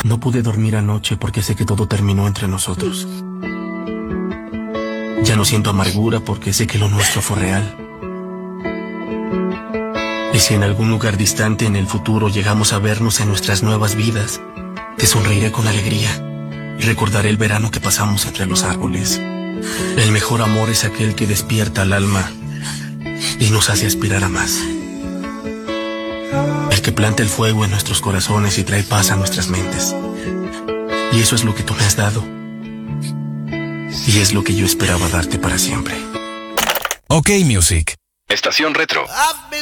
No pude dormir anoche porque sé que todo terminó entre nosotros. Ya no siento amargura porque sé que lo nuestro fue real. Y si en algún lugar distante en el futuro llegamos a vernos en nuestras nuevas vidas, te sonreiré con alegría y recordaré el verano que pasamos entre los árboles. El mejor amor es aquel que despierta al alma y nos hace aspirar a más. El que planta el fuego en nuestros corazones y trae paz a nuestras mentes. Y eso es lo que tú me has dado. Y es lo que yo esperaba darte para siempre. OK Music. Estación Retro.